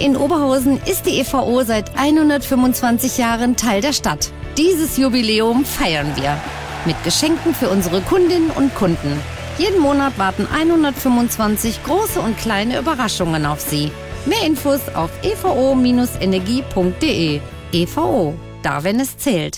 in Oberhausen ist die EVO seit 125 Jahren Teil der Stadt. Dieses Jubiläum feiern wir mit Geschenken für unsere Kundinnen und Kunden. Jeden Monat warten 125 große und kleine Überraschungen auf Sie. Mehr Infos auf evo-energie.de. EVO, da wenn es zählt.